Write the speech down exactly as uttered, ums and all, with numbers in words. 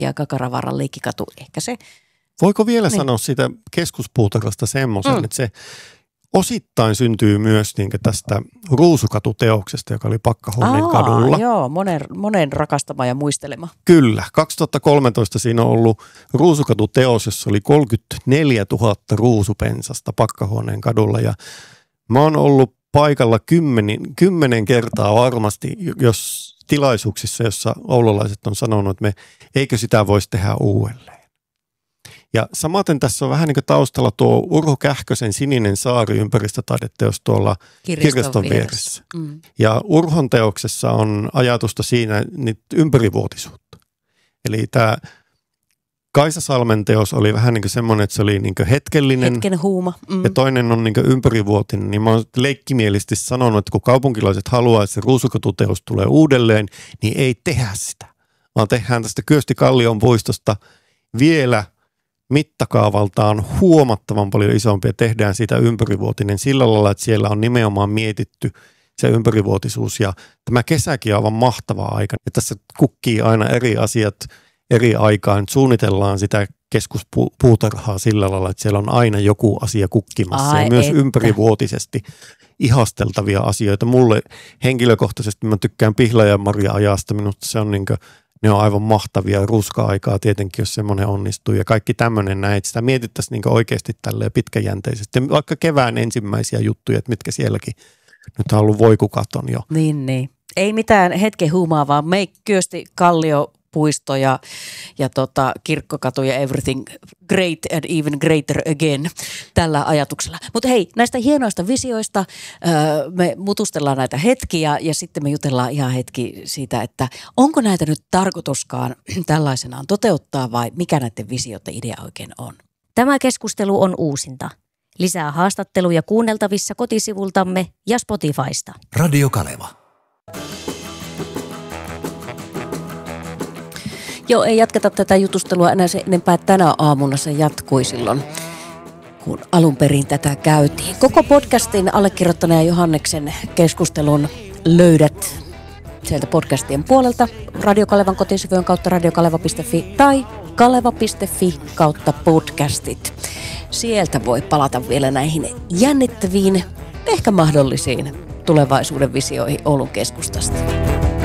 ja Kakaravaaran leikkikatu, ehkä se. Voiko vielä niin. sanoa siitä keskuspuutarhasta semmoisen, Mm. että se osittain syntyy myös niin tästä Ruusukatu-teoksesta, joka oli Pakkahuoneen Aa, kadulla. Joo, monen, monen rakastama ja muistelema. Kyllä. kaksituhattakolmetoista siinä on ollut Ruusukatu-teos, jossa oli kolmekymmentäneljätuhatta ruusupensasta Pakkahuoneen kadulla. Ja mä oon ollut paikalla kymmenen, kymmenen kertaa varmasti, jos tilaisuuksissa, jossa oululaiset on sanonut, että me eikö sitä voisi tehdä uudelleen. Ja samaten tässä on vähän niin kuin taustalla tuo Urho Kähkösen Sininen saari ympäristötaideteos tuolla kirjaston, kirjaston vieressä. vieressä. Mm. Ja Urhon teoksessa on ajatusta siinä ympärivuotisuutta. Eli tämä Kaisa Salmen teos oli vähän niin kuin semmoinen, että se oli niin kuin hetkellinen. Hetken huuma. Mm. Ja toinen on niin kuin ympärivuotinen. Niin mä oon leikkimielisesti sanonut, että kun kaupunkilaiset haluaa, että se Ruusukatu-teos tulee uudelleen, niin ei tehdä sitä. Vaan tehdään tästä Kyösti Kallion puistosta vielä mittakaavaltaan huomattavan paljon isompi ja tehdään siitä ympärivuotinen sillä lailla, että siellä on nimenomaan mietitty se ympärivuotisuus. Ja tämä kesäkin on aivan mahtava aika. Ja tässä kukkii aina eri asiat eri aikaan. Suunnitellaan sitä keskuspuutarhaa sillä lailla, että siellä on aina joku asia kukkimassa. Ai ja myös että. ympärivuotisesti ihasteltavia asioita. Mulle henkilökohtaisesti mä tykkään pihlajanmarja-ajasta. Minusta se on niin kuin, ne on aivan mahtavia. Ruska-aikaa tietenkin, jos semmoinen onnistuu. Ja kaikki tämmöinen näin, että sitä mietittäisiin niin kuin oikeasti tälleen pitkäjänteisesti. Ja vaikka kevään ensimmäisiä juttuja, että mitkä sielläkin nyt on ollut voikukaton jo. Niin, niin. Ei mitään hetken huumaa, vaan me Kyösti Kallio puisto ja, ja tota, kirkkokatu ja everything great and even greater again tällä ajatuksella. Mutta hei, näistä hienoista visioista öö, me mutustellaan näitä hetkiä ja sitten me jutellaan ihan hetki siitä, että onko näitä nyt tarkoituskaan tällaisenaan toteuttaa vai mikä näiden visioiden idea oikein on. Tämä keskustelu on uusinta. Lisää haastatteluja kuunneltavissa kotisivultamme ja Spotifysta. Radio Kaleva. Joo, ei jatketa tätä jutustelua enää se enempää. Tänä aamuna se jatkui silloin, kun alun perin tätä käytiin. Koko podcastin allekirjoittaneen Johanneksen keskustelun löydät sieltä podcastien puolelta Radio Kalevan kotisivujen kautta radiokaleva piste fi tai kaleva piste fi kautta podcastit. Sieltä voi palata vielä näihin jännittäviin, ehkä mahdollisiin tulevaisuuden visioihin Oulun keskustasta.